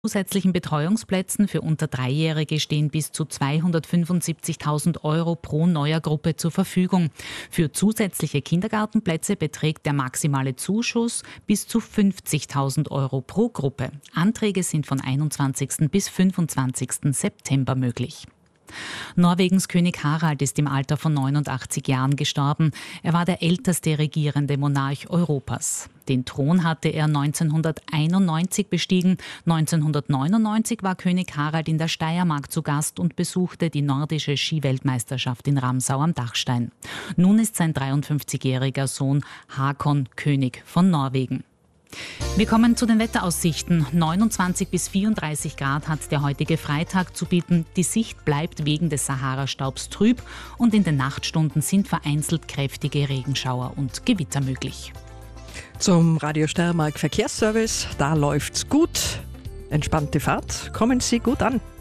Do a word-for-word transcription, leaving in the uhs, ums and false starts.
Zusätzlichen Betreuungsplätzen für unter Dreijährige stehen bis zu zweihundertfünfundsiebzigtausend Euro pro neuer Gruppe zur Verfügung. Für zusätzliche Kindergartenplätze beträgt der maximale Zuschuss bis zu fünfzigtausend Euro pro Gruppe. Anträge sind von einundzwanzigsten bis fünfundzwanzigsten September möglich. Norwegens König Harald ist im Alter von neunundachtzig Jahren gestorben. Er war der älteste regierende Monarch Europas. Den Thron hatte er neunzehnhunderteinundneunzig bestiegen. neunzehnhundertneunundneunzig war König Harald in der Steiermark zu Gast und besuchte die nordische Skiweltmeisterschaft in Ramsau am Dachstein. Nun ist sein dreiundfünfzigjähriger Sohn Hakon König von Norwegen. Wir kommen zu den Wetteraussichten. neunundzwanzig bis vierunddreißig Grad hat der heutige Freitag zu bieten. Die Sicht bleibt wegen des Sahara-Staubs trüb und in den Nachtstunden sind vereinzelt kräftige Regenschauer und Gewitter möglich. Zum Radio Steiermark Verkehrsservice, da läuft's gut. Entspannte Fahrt, kommen Sie gut an.